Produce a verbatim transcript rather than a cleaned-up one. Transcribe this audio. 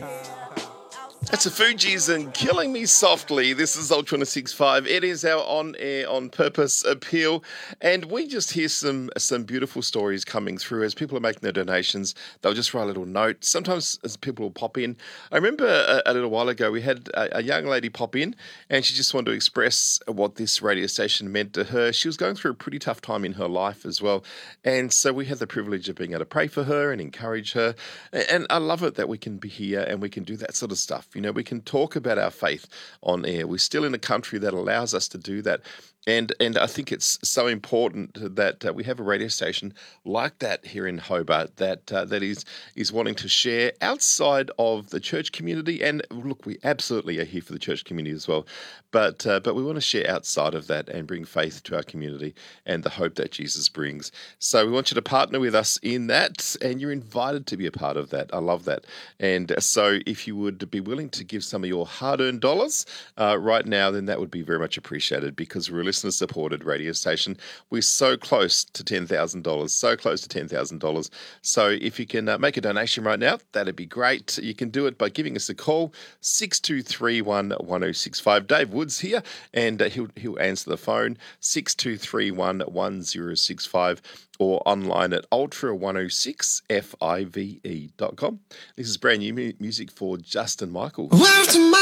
That's the Fugees and Killing Me Softly. This is Ultra one oh six point five. It is our on-air, on-purpose appeal. And we just hear some some beautiful stories coming through as people are making their donations. They'll just write a little note. Sometimes as people will pop in. I remember a, a little while ago we had a, a young lady pop in and she just wanted to express what this radio station meant to her. She was going through a pretty tough time in her life as well. And so we had the privilege of being able to pray for her and encourage her. And I love it that we can be here and we can do that sort of stuff. You know, we can talk about our faith on air. We're still in a country that allows us to do that. And and I think it's so important that uh, we have a radio station like that here in Hobart that uh, that is is wanting to share outside of the church community. And look, we absolutely are here for the church community as well, but uh, but we want to share outside of that and bring faith to our community and the hope that Jesus brings. So we want you to partner with us in that, and you're invited to be a part of that. I love that. And so if you would be willing to give some of your hard-earned dollars uh, right now, then that would be very much appreciated because we're a listener-supported radio station. We're so close to ten thousand dollars, so close to ten thousand dollars. So if you can uh, make a donation right now, that'd be great. You can do it by giving us a call, six two three one, one oh six five. Dave Wood's here, and uh, he'll, he'll answer the phone, six two three one, one oh six five, or online at ultra one oh six five dot com. This is brand new mu- music for Justin Michael.